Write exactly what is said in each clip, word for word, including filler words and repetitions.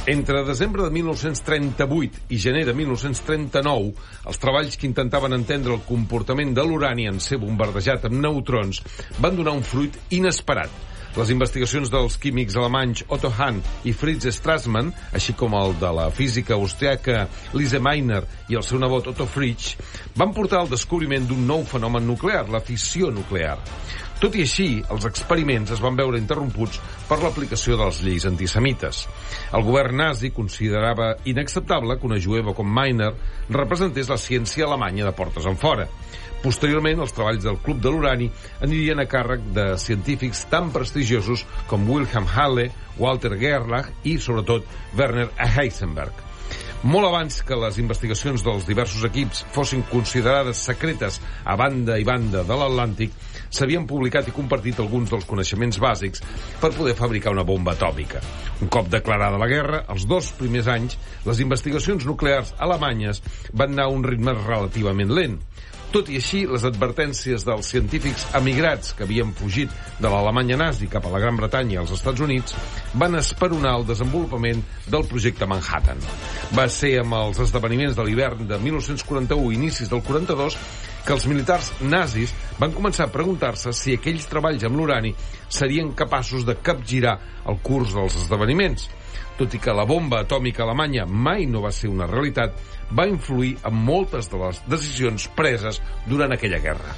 Entre desembre de mil nou-cents trenta-vuit i gener de mil nou-cents trenta-nou, els treballs que intentaven entendre el comportament de l'urani en ser bombardejat amb neutrons van donar un fruit inesperat. Les investigacions dels químics alemanys Otto Hahn i Fritz Strassmann, així com el de la física austriaca Lise Meitner i el seu nebot Otto Fritzsche, van portar al descobriment d'un nou fenomen nuclear, la fissió nuclear. Tot i així, els experiments es van veure interromputs per l'aplicació de les lleis antisemites. El govern nazi considerava inacceptable que una jueva com Meitner representés la ciència alemanya de portes enfora. Posteriorment, els treballs del Club de l'Urani anirien a càrrec de científics tan prestigiosos com Wilhelm Halle, Walter Gerlach i, sobretot, Werner Heisenberg. Molt abans que les investigacions dels diversos equips fossin considerades secretes a banda i banda de l'Atlàntic, s'havien publicat i compartit alguns dels coneixements bàsics per poder fabricar una bomba atòmica. Un cop declarada la guerra, els dos primers anys, les investigacions nuclears alemanyes van anar a un ritme relativament lent. Tot i així, les advertències dels científics emigrats que havien fugit de l'Alemanya nazi cap a la Gran Bretanya i als Estats Units van esperonar el desenvolupament del projecte Manhattan. Va ser amb els esdeveniments de l'hivern de mil nou-cents quaranta-u i inicis del quaranta-dos que els militars nazis van començar a preguntar-se si aquells treballs amb l'urani serien capaços de capgirar el curs dels esdeveniments. Tot i que la bomba atòmica alemanya mai no va ser una realitat, va influir en moltes de les decisions preses durant aquella guerra.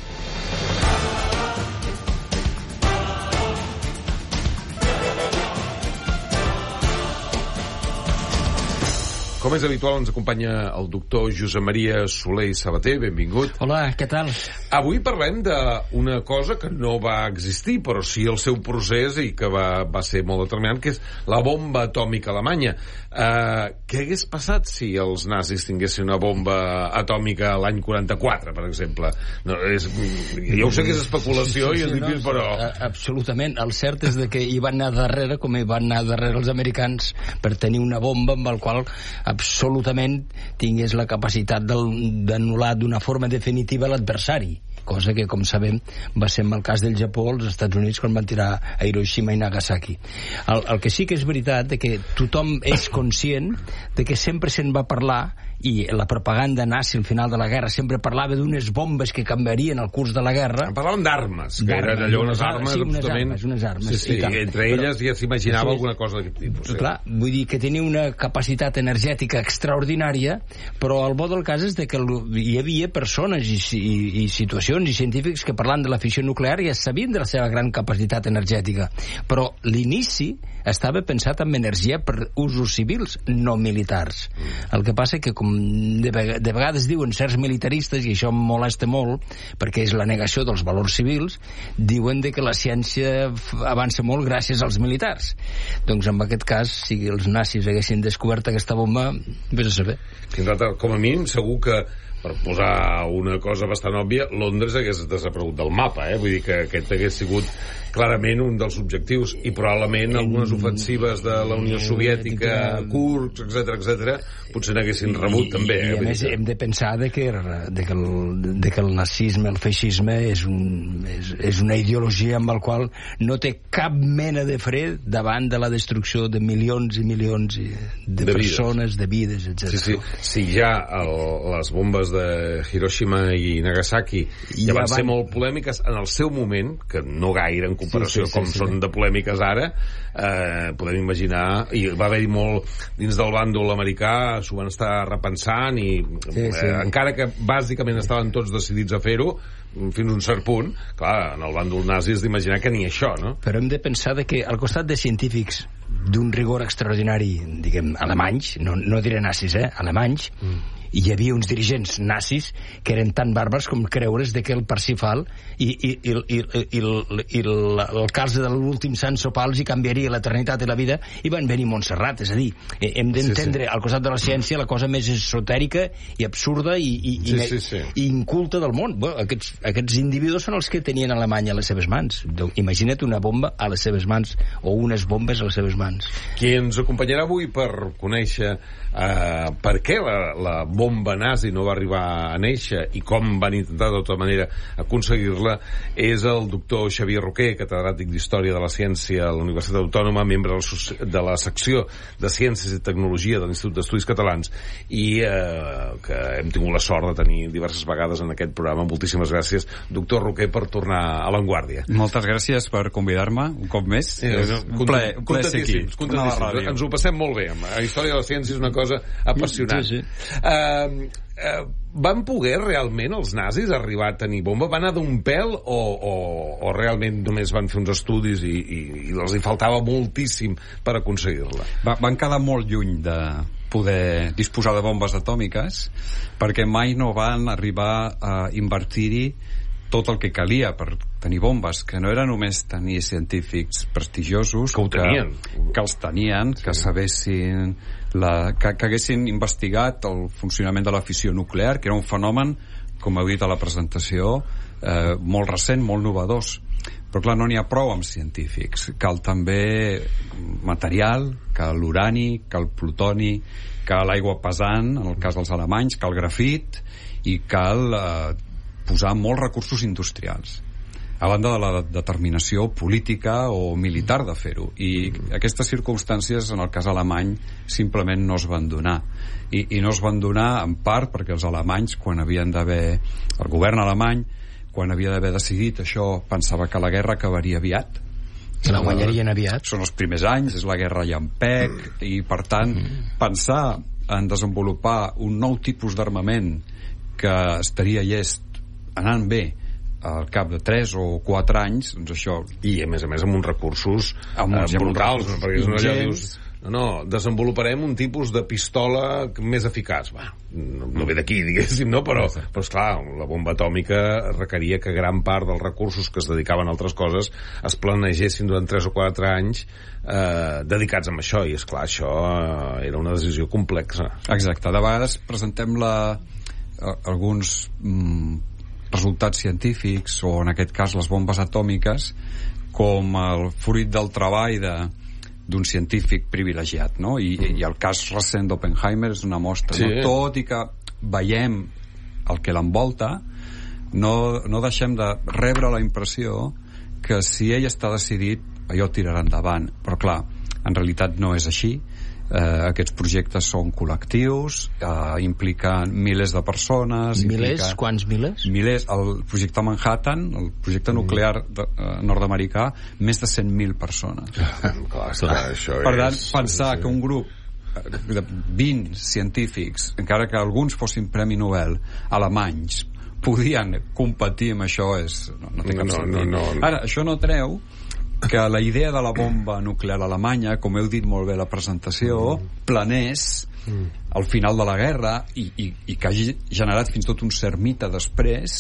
Com és habitual, ens acompanya el doctor Josep Maria Soler i Sabater. Benvingut. Hola, què tal? Avui parlem d'una cosa que no va existir, però sí el seu procés i que va, va ser molt determinant, que és la bomba atòmica alemanya. Uh, què hagués passat si els nazis tinguessin una bomba atòmica l'any quaranta-quatre, per exemple? No, és, ja ho sé que és especulació sí, sí, sí, i és difícil, no, però... Absolutament. El cert és de que hi van anar darrere, com hi van anar darrere els americans, per tenir una bomba amb la qual absolutament tingués la capacitat d'anul·lar d'una forma definitiva l'adversari, cosa que, com sabem, va ser en el cas del Japó als Estats Units quan van tirar a Hiroshima i Nagasaki. El, el que sí que és veritat de que tothom és conscient de que sempre se'n va parlar, i la propaganda nazi al final de la guerra sempre parlava d'unes bombes que canviarien el curs de la guerra. Parlaven d'armes, que eren allò unes armes, sí, unes armes, unes armes. Sí, sí, i entre elles ja s'imaginava sí, alguna cosa d'aquest tipus. Sí. Clar, vull dir que tenia una capacitat energètica extraordinària, però el bo del cas és de que hi havia persones i, i, i situacions i científics que parlant de la fissió nuclear ja sabien de la seva gran capacitat energètica, però l'inici estava pensat en energia per usos civils, no militars. El que passa que, com de, veg de vegades diuen certs militaristes, i això em molesta molt, perquè és la negació dels valors civils, diuen de que la ciència avança molt gràcies als militars. Doncs en aquest cas, si els nazis haguessin descobert aquesta bomba, vés a saber. Com a mínim, segur que per posar una cosa bastant òbvia, Londres hagués desaparegut del mapa, eh? Vull dir que aquest hagués sigut clarament un dels objectius, i probablement algunes ofensives de la Unió Soviètica, Kursk, etcètera, etcètera, potser n'haguessin rebut també. I, i a més hem de pensar de que, de que, el, de que el nazisme, el feixisme és, un, és, és una ideologia amb la qual no té cap mena de fre davant de la destrucció de milions i milions de, de persones, de vides, etcètera. Sí, sí. Si ja el, les bombes de Hiroshima i Nagasaki ja, ja van ser molt polèmiques en el seu moment, que no gaire en comparació sí, sí, sí, com sí, són sí. de polèmiques ara, eh, podem imaginar, i va haver-hi molt dins del bàndol americà, s'ho van estar repensant i sí, sí. Eh, encara que bàsicament estaven tots decidits a fer-ho fins a un cert punt, clar, en el bàndol nazi és d'imaginar que ni això, no? Però hem de pensar de que al costat de científics d'un rigor extraordinari, diguem, alemanys, no, no diré nazis, eh, alemanys, mm. i hi havia uns dirigents nazis que eren tan bàrbars com creure's de que el Parsifal i, i, i, i, i, i, i el calze de l'últim sant sopar els hi canviaria l'eternitat i la vida, i van venir Montserrat. És a dir, hem d'entendre sí, sí. al costat de la ciència la cosa més esotèrica i absurda i, i, sí, i, sí, sí. i inculta del món. Bueno, aquests, aquests individus són els que tenien Alemanya a les seves mans. Donc, imagina't una bomba a les seves mans, o unes bombes a les seves mans. Qui ens acompanyarà avui per conèixer uh, per què la, la bomba bomba nazi no va arribar a néixer i com van intentar de tota manera aconseguir-la és el doctor Xavier Roquer, catedràtic d'Història de la Ciència a la Universitat Autònoma, membre de la secció de Ciències i Tecnologia de l'Institut d'Estudis Catalans i eh, que hem tingut la sort de tenir diverses vegades en aquest programa. Moltíssimes gràcies, doctor Roquer, per tornar a l'Enguàrdia. Moltes gràcies per convidar-me un cop més. Sí, és un plaer, un plaer ser aquí. Ens ho passem molt bé. La història de la ciència és una cosa apassionant. Sí, sí. Uh, uh, van poder realment els nazis arribar a tenir bomba? Van anar d'un pèl o, o, o realment només van fer uns estudis i, i, i els hi faltava moltíssim per aconseguir-la? Va, van quedar molt lluny de poder disposar de bombes atòmiques perquè mai no van arribar a invertir-hi tot el que calia per tenir bombes, que no era només tenir científics prestigiosos que ho tenien, que, que els tenien, sí. que sabessin la, que, que haguessin investigat el funcionament de la fissió nuclear, que era un fenomen, com heu dit a la presentació, eh, molt recent, molt novedós. Però clar, no n'hi ha prou amb científics, cal també material, cal l'urani, cal plutoni, cal l'aigua pesant, en el cas dels alemanys, cal grafit, i cal eh, posar molts recursos industrials, a banda de la determinació política o militar de fer-ho. I aquestes circumstàncies, en el cas alemany, simplement no es van donar. I, i no es van donar, en part, perquè els alemanys, quan havien d'haver... El govern alemany, quan havia d'haver decidit això, pensava que la guerra acabaria aviat. Que la guanyarien aviat. Són els primers anys, és la guerra llampec, i, per tant, pensar en desenvolupar un nou tipus d'armament que estaria llest anant bé al cap de tres o quatre anys, doncs això... I, a més a més, amb uns recursos amb uns, eh, brutals, amb perquè no allà dius... No, no, desenvoluparem un tipus de pistola més eficaç. Va, no, no ve d'aquí, diguéssim, no? Però, però esclar, la bomba atòmica requeria que gran part dels recursos que es dedicaven a altres coses es planegessin durant tres o quatre anys eh, dedicats a això, i esclar, això eh, era una decisió complexa. Exacte, de vegades presentem la, eh, alguns mm, resultats científics, o en aquest cas les bombes atòmiques, com el fruit del treball de d'un científic privilegiat, no? I, mm. i el cas recent d'Oppenheimer és una mostra, sí. no? Tot i que veiem el que l'envolta, no, no deixem de rebre la impressió que si ell està decidit, allò tirarà endavant. Però clar, en realitat no és així. Eh, aquests projectes són col·lectius, eh, impliquen milers de persones. Milers? Implica... Quants milers? Milers. El projecte Manhattan, el projecte nuclear de, eh, nord-americà, més de cent mil persones. Clar, clar, això per tant, és... pensar que un grup de vint científics, encara que alguns fossin Premi Nobel, alemanys, podien competir amb això és... No, no té cap no, sentit. No, no. Ara, això no treu que la idea de la bomba nuclear alemanya, com heu dit molt bé a la presentació, planés al final de la guerra i, i, i que hagi generat fins tot un cert mite després.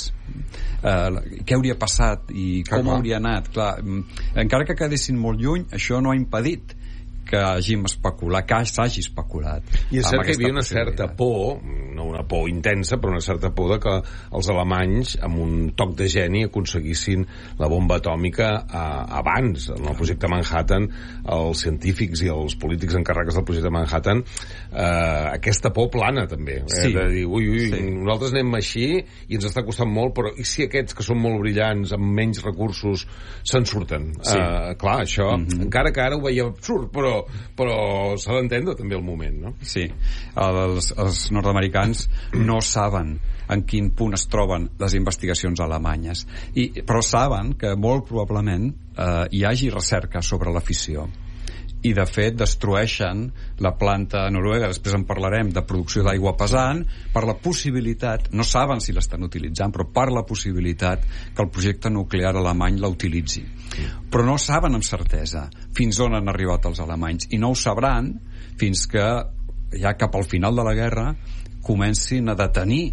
Eh, què hauria passat i com hauria anat? Clar, encara que quedessin molt lluny, això no ha impedit que hàgim especulat, que s'hagi especulat. I és cert que hi havia una certa por, no una por intensa, però una certa por de que els alemanys, amb un toc de geni, aconseguissin la bomba atòmica a, abans. En el projecte Manhattan, els científics i els polítics encarregats del projecte Manhattan, eh, aquesta por plana, també. Eh, sí. De dir, ui, ui, sí. nosaltres anem així i ens està costant molt, però i si aquests que són molt brillants, amb menys recursos, se'n surten? Sí. Eh, clar, això, mm-hmm. encara que ara ho veiem absurd, però però s'ha d'entendre també el moment, no? Sí, els, els nord-americans no saben en quin punt es troben les investigacions alemanyes, I, però saben que molt probablement eh, hi hagi recerca sobre la fissió, i de fet destrueixen la planta noruega, després en parlarem, de producció d'aigua pesant, per la possibilitat, no saben si l'estan utilitzant, però per la possibilitat que el projecte nuclear alemany la utilitzi. Però no saben amb certesa fins on han arribat els alemanys, i no ho sabran fins que ja cap al final de la guerra comencin a detenir,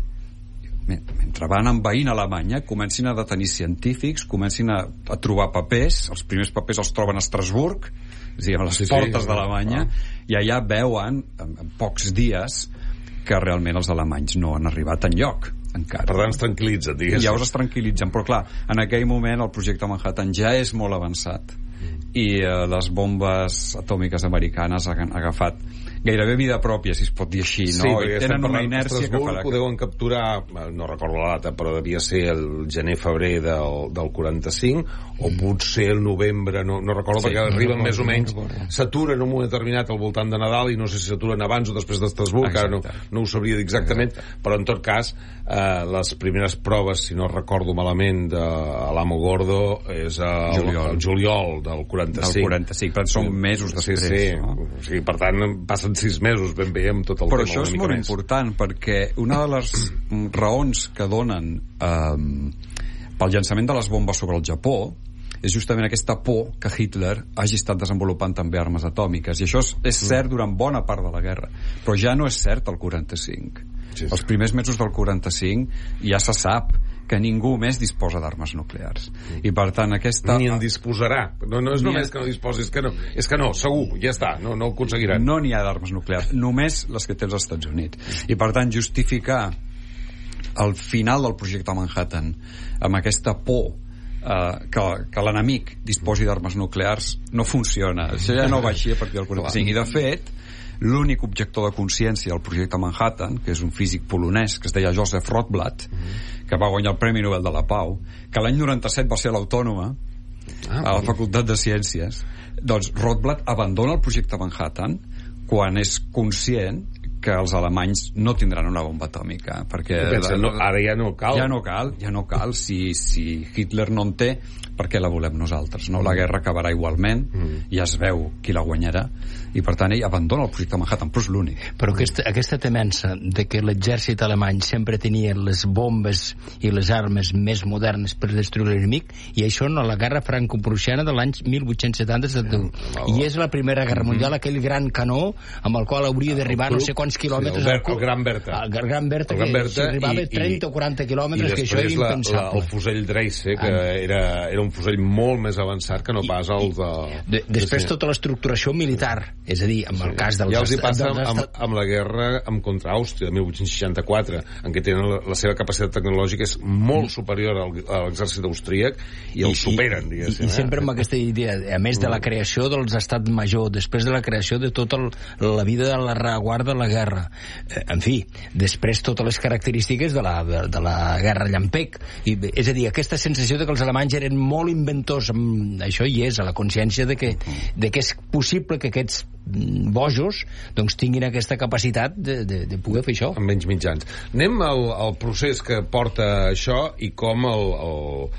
mentre van envaint Alemanya, comencin a detenir científics, comencin a, a trobar papers. Els primers papers els troben a Estrasburg, és a dir, a les sí, portes sí, d'Alemanya, ah. i allà veuen en, en pocs dies que realment els alemanys no han arribat enlloc encara. Per tant, es tranquil·litza, diguéssim. Llavors es tranquil·litzen, però clar, en aquell moment el projecte Manhattan ja és molt avançat, i eh, les bombes atòmiques americanes han agafat gairebé vida pròpia, si es pot dir així, no? Sí, I tenen una inèrcia que farà... Ho deuen capturar, no recordo la data, però devia ser el gener-febrer del, del quaranta-cinc, o potser el novembre, no, no recordo, sí, perquè no arriben recordo, més o menys, no s'aturen en un moment determinat al voltant de Nadal, i no sé si s'aturen abans o després d'Estrasburg, ara no, no ho sabria dir exactament, exacte. Però en tot cas, eh, les primeres proves, si no recordo malament, de l'Amo Gordo és el juliol, el juliol del quaranta-cinc. Del quaranta-cinc, però són mesos després. Sí, sí. No? O sigui, per tant, passen sis mesos ben bé amb tot el però tema. Però això és molt més important, perquè una de les raons que donen eh, pel llançament de les bombes sobre el Japó és justament aquesta por que Hitler hagi estat desenvolupant també armes atòmiques, i això és, és cert durant bona part de la guerra, però ja no és cert el quaranta-cinc. Sí, sí. Els primers mesos del quaranta-cinc ja se sap que ningú més disposa d'armes nuclears. I per tant aquesta... Ni en disposarà. No, no és només que no disposi, és que no, és que no, segur, ja està, no, no ho aconseguiran. No n'hi ha d'armes nuclears, només les que té els Estats Units. I per tant justificar el final del projecte Manhattan amb aquesta por Uh, que, que l'enemic disposi d'armes nuclears no funciona. Això ja no va així a partir del quaranta-cinc. I de fet, l'únic objector de consciència del projecte Manhattan, que és un físic polonès que es deia Joseph Rotblat, mm-hmm. que va guanyar el Premi Nobel de la Pau, que l'any noranta-set va ser a l'Autònoma, ah, a la Facultat de Ciències, doncs Rotblat abandona el projecte Manhattan quan és conscient que els alemanys no tindran una bomba atòmica, perquè pensa, no, ara ja no cal ja no cal, ja no cal si, si Hitler no en té, per què la volem nosaltres, no? La guerra acabarà igualment, mm. ja es veu qui la guanyarà, i per tant ell abandona el projecte Manhattan, però és l'únic. Però aquesta, aquesta temença de que l'exèrcit alemany sempre tenia les bombes i les armes més modernes per destruir l'enemic, i això no, la guerra franco-prussiana de l'any mil vuit-cents setanta, setanta-u, i és la Primera Guerra Mundial, aquell gran canó amb el qual hauria d'arribar no sé quants quilòmetres, sí, el, el Gran Bertha, el Gran Bertha, el Gran Bertha, que si arribava a trenta o quaranta quilòmetres, que això era impensable. La, el fusell Dreise, que ah. era, era un fusell molt més avançat que no pas el de... de després sí. Tota l'estructuració militar, és a dir, amb sí. el cas dels... Ja els hi passa amb, amb, amb la guerra amb contra Àustria de mil vuit-cents seixanta-quatre, en què tenen la, la seva capacitat tecnològica és molt superior al, a l'exèrcit austríac, i el superen, diguéssim. I, i sempre amb aquesta idea, a més de la creació dels estats major, després de la creació de tota el, la vida de la reguarda de la guerra, en fi, després totes les característiques de la, de, de la guerra llampec, i, és a dir, aquesta sensació de que els alemanys eren molt inventors, amb això hi és, a la consciència de que, de que és possible que aquests bojos doncs tinguin aquesta capacitat de, de, de poder fer això. Amb menys mitjans. Anem al, al procés que porta això i com el, el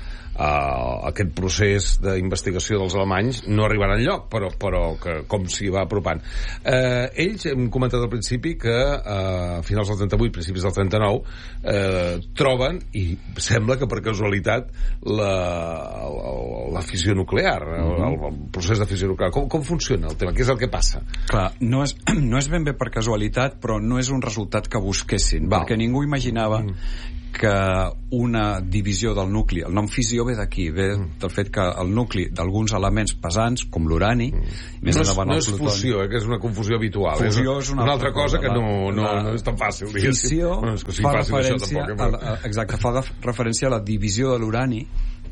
Uh, aquest procés d'investigació dels alemanys no arribarà enlloc, però, però que, com s'hi va apropant. Uh, ells, hem comentat al principi que uh, a finals del trenta-vuit, principis del trenta-nou, uh, troben, i sembla que per casualitat, la, la, la fissió nuclear, mm-hmm. el, el procés de fissió nuclear. Com, com funciona el tema? Què és el que passa? Clar, no és, no és ben bé per casualitat, però no és un resultat que busquessin, Val. perquè ningú imaginava mm. que una divisió del nucli, el nom fissió ve d'aquí, ve del fet que el nucli d'alguns elements pesants, com l'urani, mm. més no és, endavant no el és plutoni... fusió, eh, que és una confusió habitual. Fusió és una, una altra cosa, cosa que no, no, la, no és tan fàcil. Fissió bueno, és que fa referència això, tampoc, a, a, exacte, fa de, referència a la divisió de l'urani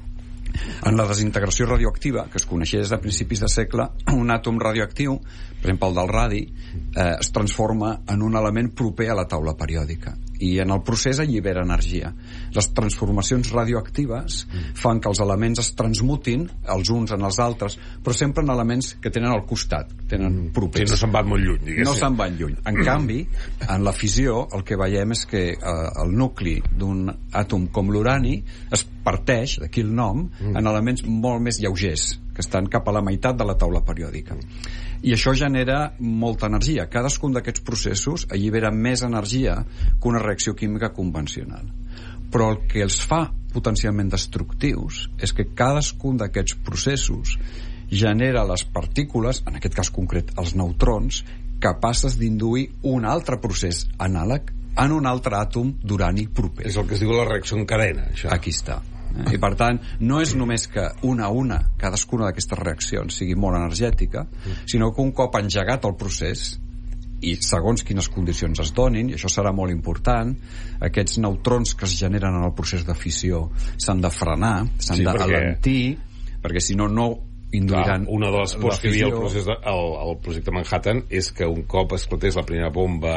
en la desintegració radioactiva, que es coneixia des de principis de segle. Un àtom radioactiu, per exemple el del radi, eh, es transforma en un element proper a la taula periòdica, i en el procés allibera energia. Les transformacions radioactives fan que els elements es transmutin els uns en els altres, però sempre en elements que tenen al costat, tenen propers. Sí, no se'n van molt lluny, diguéssim. No se'n van lluny. En canvi, en la fissió, el que veiem és que eh, el nucli d'un àtom com l'urani es parteix, d'aquí el nom, en elements molt més lleugers, que estan cap a la meitat de la taula periòdica. I això genera molta energia. Cadascun d'aquests processos allibera més energia que una reacció química convencional. Però el que els fa potencialment destructius és que cadascun d'aquests processos genera les partícules, en aquest cas concret els neutrons, capaces d'induir un altre procés anàleg en un altre àtom d'urani proper. És el que es diu la reacció en cadena, això. Aquí està. I per tant, no és només que una a una cadascuna d'aquestes reaccions sigui molt energètica, sinó que un cop engegat el procés, i segons quines condicions es donin, i això serà molt important, aquests neutrons que es generen en el procés de fissió s'han de frenar, s'han sí, d'alentir, perquè... perquè si no, no induiran Clar, una de les pors que hi havia al procés de, el, el projecte Manhattan és que un cop esclatés la primera bomba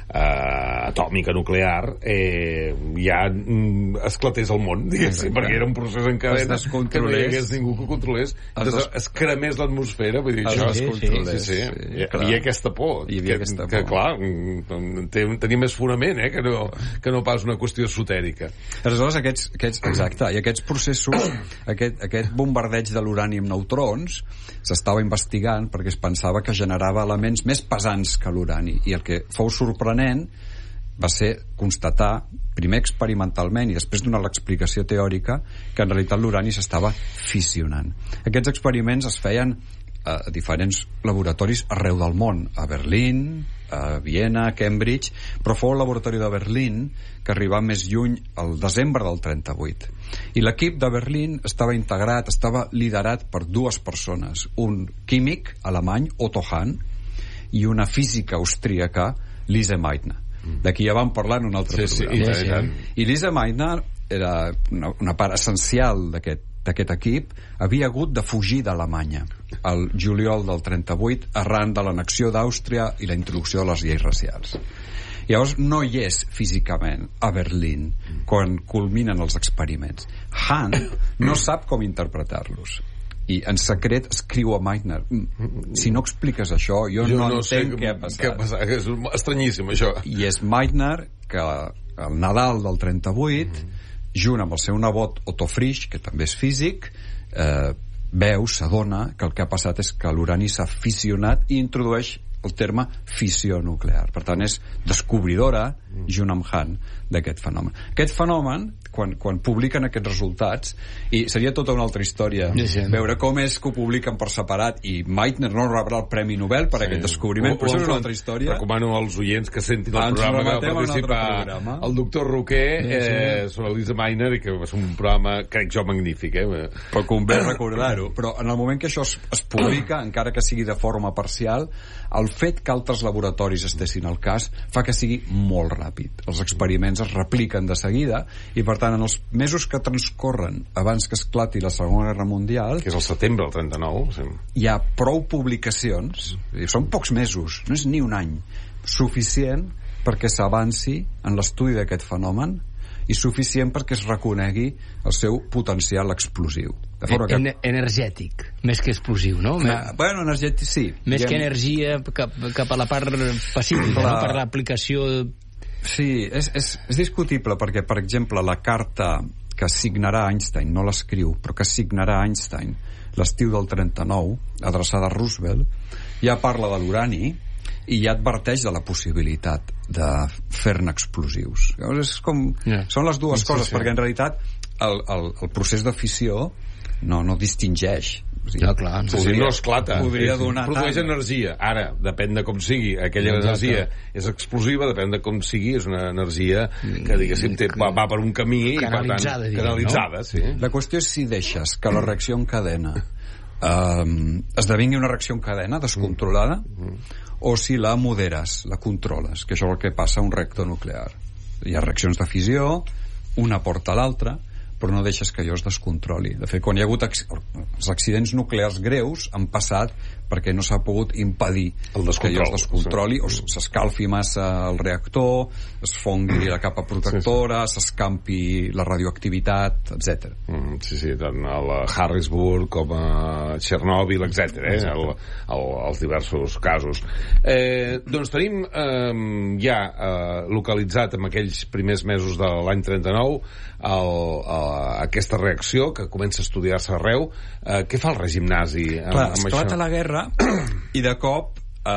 eh, atòmica nuclear eh, ja mm, esclatés el món, diguéssim, perquè era un procés en cadena que no hi hagués ningú que ho controlés, des... es cremés l'atmosfera, vull dir, es això sí, sí, sí, sí, sí, hi havia aquesta por, hi havia que, aquesta que por. clar, tenia més fonament eh, que, no, que no pas una qüestió esotèrica. Aleshores, aquests, aquests, exacte, i aquests processos, aquest, aquest bombardeig de l'urani amb neutrons s'estava investigant perquè es pensava que generava elements més pesants que l'urani, i el que fou sorprenent va ser constatar, primer experimentalment i després donar l'explicació teòrica, que en realitat l'urani s'estava fissionant. Aquests experiments es feien a diferents laboratoris arreu del món, a Berlín, a Viena, a Cambridge, però fou el laboratori de Berlín que arribava més lluny al desembre del trenta-vuit. I l'equip de Berlín estava integrat, estava liderat per dues persones, un químic alemany, Otto Hahn, i una física austríaca, Lise Meitner. D'aquí ja vam parlar en un altre sí, programa. Sí, sí. I Lise Meitner era una, una part essencial d'aquest d'aquest equip, havia hagut de fugir d'Alemanya al juliol del trenta-vuit arran de l'annexió d'Àustria i la introducció de les lleis racials. Llavors no hi és físicament a Berlín quan culminen els experiments. Hahn no sap com interpretar-los i en secret escriu a Meitner: si no expliques això jo, jo no, no entenc què ha passat. Què ha passat. És estranyíssim això. I és Meitner que al Nadal del trenta-vuit mm. junt amb el seu nebot Otto Frisch, que també és físic, eh, veu, s'adona que el que ha passat és que l'urani s'ha fissionat i introdueix el terme fissió nuclear. Per tant, és descobridora, junt amb Hahn, d'aquest fenomen. Aquest fenomen, quan, quan publiquen aquests resultats, i seria tota una altra història, sí, sí. veure com és que ho publiquen per separat, i Meitner no rebrà el Premi Nobel per sí. aquest descobriment, o, però això és una altra història. Recomano als oients que sentin el programa que va participar el doctor Roquer sí, sí. Eh, sobre Lise Meitner, i que va ser un programa, crec jo, magnífic. Eh? Però convé recordar-ho. Però en el moment que això es, es publica, encara que sigui de forma parcial, el fet que altres laboratoris estessin al cas fa que sigui molt ràpid. Els experiments es repliquen de seguida i, per tant, en els mesos que transcorren abans que esclati la Segona Guerra Mundial, que és el setembre del trenta-nou, sí. hi ha prou publicacions, són pocs mesos, no és ni un any, suficient perquè s'avanci en l'estudi d'aquest fenomen i suficient perquè es reconegui el seu potencial explosiu. De forma que... En energètic, més que explosiu, no? Ah, bueno, energètic, sí. Més que energia cap, cap a la part pacífica, la... no? Per l'aplicació... Sí, és, és, és discutible perquè, per exemple, la carta que signarà Einstein, no l'escriu, però que signarà Einstein l'estiu del trenta-nou, adreçada a Roosevelt, ja parla de l'urani i ja adverteix de la possibilitat de fer-ne explosius. Llavors, és com... Yeah. Són les dues sí, coses, sí. perquè en realitat el, el, el procés de fissió no, no distingeix. O sigui, no, clar, no. Podria, no esclata. Podria donar produeix tant. Energia. Ara, depèn de com sigui. Aquella Exacte. energia és explosiva, depèn de com sigui, és una energia que, diguéssim, té, va, va per un camí canalitzada, i, per tant, canalitzada, no? sí. La qüestió és si deixes que la reacció en cadena um, esdevingui una reacció en cadena descontrolada mm. Mm. o si la moderes, la controles, que això és el que passa a un reactor nuclear. Hi ha reaccions de fissió, una porta a l'altra, però no deixes que allò es descontroli. De fet, quan hi ha hagut ac els accidents nuclears greus han passat perquè no s'ha pogut impedir que allò es descontroli, sí. o s'escalfi massa el reactor, es fongui la capa protectora, s'escampi sí, sí. la radioactivitat, etcètera. Mm, sí, sí, tant a la Harrisburg com a Txernòbil, etcètera, eh? el, el, els diversos casos. Eh, doncs tenim eh, ja eh, localitzat en aquells primers mesos de l'any trenta-nou el, el, aquesta reacció que comença a estudiar-se arreu. Eh, què fa el règim nazi amb, Clar, amb esclata això? la guerra i de cop eh,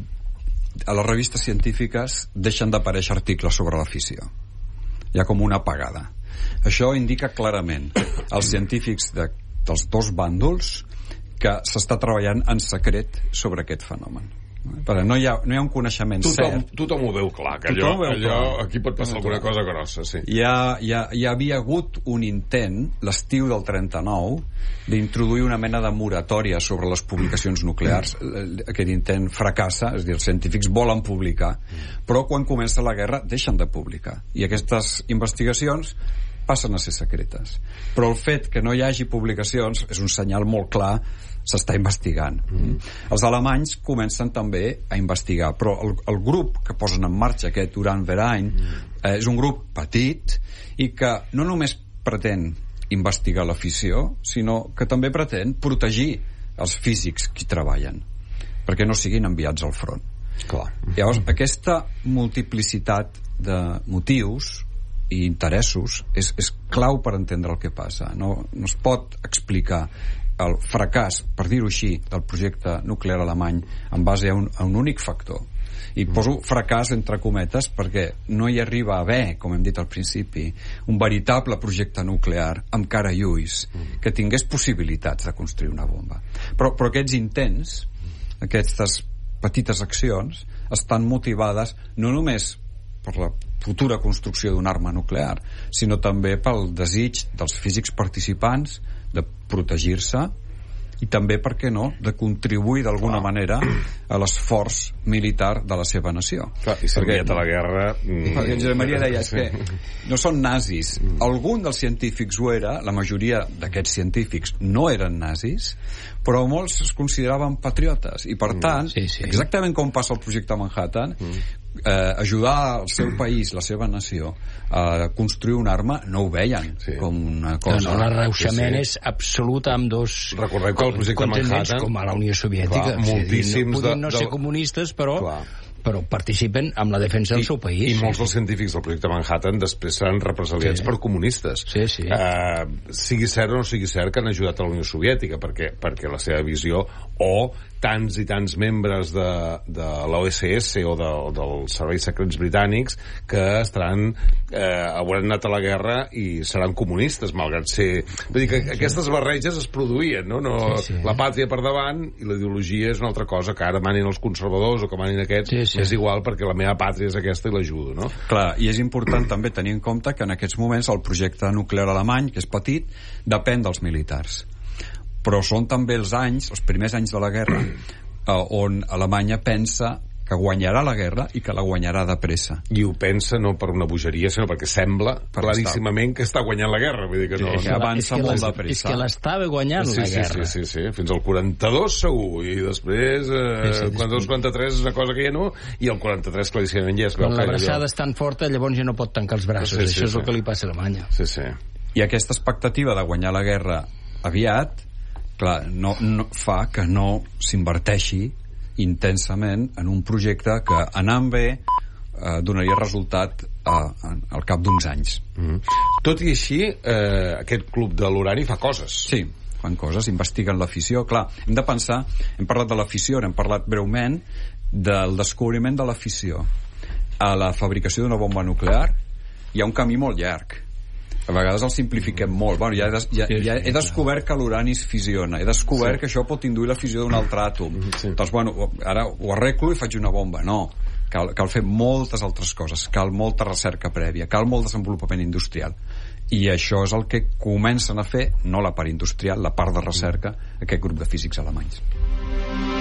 a les revistes científiques deixen d'aparèixer articles sobre la fissió. Hi ha com una apagada. Això indica clarament als científics de, dels dos bàndols que s'està treballant en secret sobre aquest fenomen. Però no hi ha, no hi ha un coneixement tothom, cert. Tothom ho veu clar, que allò, allò aquí pot passar alguna cosa grossa, sí. Hi, ha, hi, ha, hi havia hagut un intent, l'estiu del trenta-nou, d'introduir una mena de moratòria sobre les publicacions nuclears. Aquest intent fracassa, és a dir, els científics volen publicar, però quan comença la guerra deixen de publicar. I aquestes investigacions passen a ser secretes. Però el fet que no hi hagi publicacions és un senyal molt clar, s'està investigant. Mm. Els alemanys comencen també a investigar, però el, el grup que posen en marxa, aquest Uran Verein, mm. eh, és un grup petit i que no només pretén investigar la fissió, sinó que també pretén protegir els físics que hi treballen, perquè no siguin enviats al front. Clar. Llavors, aquesta multiplicitat de motius i interessos és, és clau per entendre el que passa. No, no es pot explicar el fracàs, per dir-ho així, del projecte nuclear alemany en base a un, a un únic factor. I poso fracàs entre cometes perquè no hi arriba a haver, com hem dit al principi, un veritable projecte nuclear amb cara i ulls que tingués possibilitats de construir una bomba. Però, però aquests intents, aquestes petites accions, estan motivades no només per la futura construcció d'una arma nuclear, sinó també pel desig dels físics participants de protegir-se i també, per què no, de contribuir d'alguna manera a l'esforç militar de la seva nació. Clar, i s'ha enviat a la guerra... Mm. Perquè en Josep Maria deia, és que no són nazis. Algun dels científics ho era, la majoria d'aquests científics no eren nazis, però molts es consideraven patriotes. I, per tant, sí, sí. exactament com passa el projecte Manhattan, eh, ajudar el seu país, la seva nació, a construir una arma, no ho veien sí. com una cosa... No, no, l'arreuixament sí, sí. és absolut amb dos... Recordeu que el projecte Manhattan... com a la Unió Soviètica. Clar, moltíssims... No, podien no de, ser comunistes, però... Clar. però participen amb la defensa del I, seu país. I molts dels científics del projecte Manhattan després seran represaliats sí. per comunistes. Sí, sí. Uh, sigui cert o no sigui cert que han ajudat a la Unió Soviètica, perquè, perquè la seva visió, o tants i tants membres de, de l'O S S o, de, o dels serveis secrets britànics que estaran eh, hauran anat a la guerra i seran comunistes, malgrat ser... Vull dir que aquestes barreges es produïen, no? no sí, sí. La pàtria per davant i la ideologia és una altra cosa, que ara manin els conservadors o que manin aquests, sí, sí. és igual perquè la meva pàtria és aquesta i l'ajudo, no? Clar, i és important també tenir en compte que en aquests moments el projecte nuclear alemany, que és petit, depèn dels militars. Però són també els anys, els primers anys de la guerra, eh, on Alemanya pensa que guanyarà la guerra i que la guanyarà de pressa. I ho pensa no per una bogeria, sinó perquè sembla per claríssimament estar. que està guanyant la guerra. Vull dir que no, sí, que avança molt de pressa. És que l'estava guanyant sí, la sí, guerra. Sí, sí, sí, fins al quaranta-dos segur, i després eh, sí, sí, quaranta-dos quaranta-tres és una cosa que ja no, i el quaranta-tres claríssimament ja es veu. Quan l'abraçada és tan forta, llavors ja no pot tancar els braços. Sí, sí, Això és sí. el que li passa a Alemanya. Sí, sí. I aquesta expectativa de guanyar la guerra aviat, clar, no, no fa que no s'inverteixi intensament en un projecte que anant bé eh, donaria resultat eh, al cap d'uns anys. Mm-hmm. Tot i així, eh, aquest club de l'urani fa coses. Sí, fan coses, investiguen la fissió. Clar, hem de pensar, hem parlat de la fissió, hem parlat breument del descobriment de la fissió a la fabricació d'una bomba nuclear. Hi ha un camí molt llarg. A vegades el simplifiquem molt. Bueno, ja, he, des, ja, ja he descobert que l'urani es fisiona, he descobert sí. que això pot induir la fissió d'un altre àtom. Sí. Doncs, bueno, ara ho arreglo i faig una bomba. No, cal, cal fer moltes altres coses, cal molta recerca prèvia, cal molt desenvolupament industrial. I això és el que comencen a fer, no la part industrial, la part de recerca, aquest grup de físics alemanys.